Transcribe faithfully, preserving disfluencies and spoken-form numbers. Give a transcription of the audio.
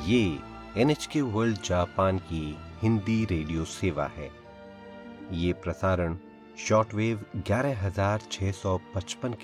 ये N H के world Japan की हिंदी रेडियो सेवा है। ये प्रसारण शॉर्टवेव ग्यारह हज़ार छह सौ पचपन